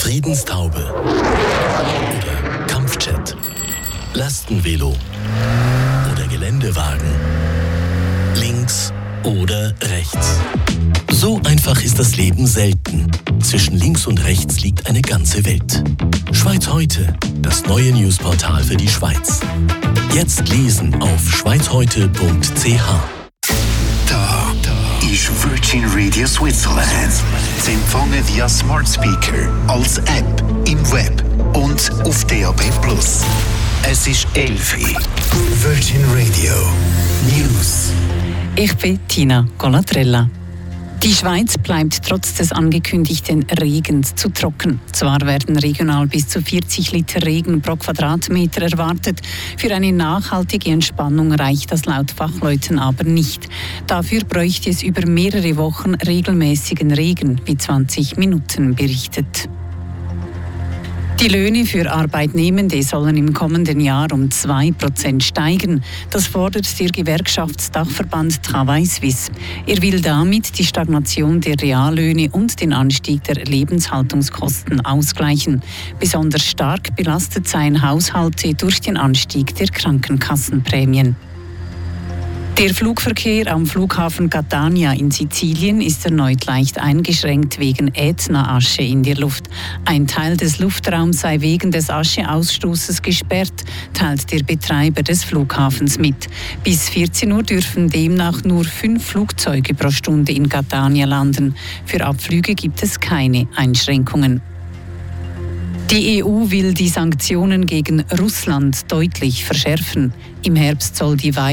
Friedenstaube oder Kampfjet, Lastenvelo oder Geländewagen, links oder rechts. So einfach ist das Leben selten. Zwischen links und rechts liegt eine ganze Welt. Schweiz heute, das neue Newsportal für die Schweiz. Jetzt lesen auf schweizheute.ch. Da ist Virgin Radio Switzerland. Sie empfangen via Smart Speaker, als App, im Web und auf DAB+. Es ist 11 Uhr. Virgin Radio News. Ich bin Tina Colatrella. Die Schweiz bleibt trotz des angekündigten Regens zu trocken. Zwar werden regional bis zu 40 Liter Regen pro Quadratmeter erwartet. Für eine nachhaltige Entspannung reicht das laut Fachleuten aber nicht. Dafür bräuchte es über mehrere Wochen regelmäßigen Regen, wie 20 Minuten berichtet. Die Löhne für Arbeitnehmende sollen im kommenden Jahr um 2% steigen. Das fordert der Gewerkschaftsdachverband Travail Suisse. Er will damit die Stagnation der Reallöhne und den Anstieg der Lebenshaltungskosten ausgleichen. Besonders stark belastet seien Haushalte durch den Anstieg der Krankenkassenprämien. Der Flugverkehr am Flughafen Catania in Sizilien ist erneut leicht eingeschränkt wegen Ätna-Asche in der Luft. Ein Teil des Luftraums sei wegen des Ascheausstoßes gesperrt, teilt der Betreiber des Flughafens mit. Bis 14 Uhr dürfen demnach nur 5 Flugzeuge pro Stunde in Catania landen. Für Abflüge gibt es keine Einschränkungen. Die EU will die Sanktionen gegen Russland deutlich verschärfen. Im Herbst soll die